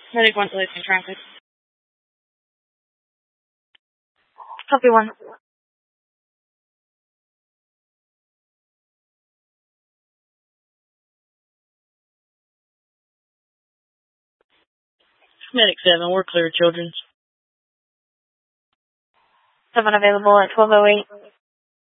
Medic 1 releasing traffic. Copy 1. Medic 7, we're clear, children. 7 available at 12:08.